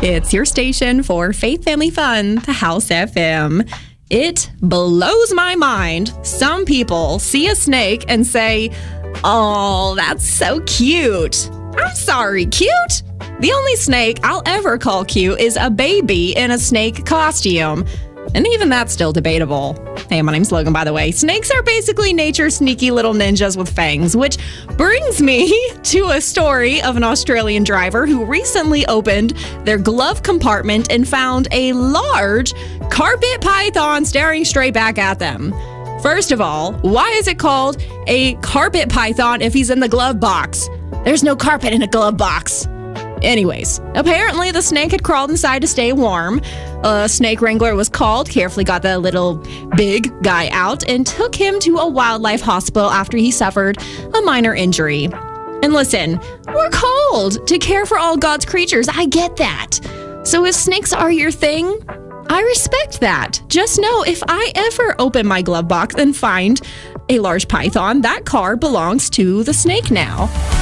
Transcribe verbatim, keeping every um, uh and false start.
It's your station for faith, family, fun, the House F M. It blows my mind. Some people see a snake and say, "Oh, that's so cute." I'm sorry, cute? The only snake I'll ever call cute is a baby in a snake costume. And even that's still debatable. Hey, my name's Logan, by the way. Snakes are basically nature's sneaky little ninjas with fangs, which brings me to a story of an Australian driver who recently opened their glove compartment and found a large carpet python staring straight back at them. First of all, why is it called a carpet python if he's in the glove box? There's no carpet in a glove box. Anyways, apparently the snake had crawled inside to stay warm. A snake wrangler was called, carefully got the little big guy out, and took him to a wildlife hospital after he suffered a minor injury. And listen, we're called to care for all God's creatures. I get that. So if snakes are your thing, I respect that. Just know if I ever open my glove box and find a large python, that car belongs to the snake now.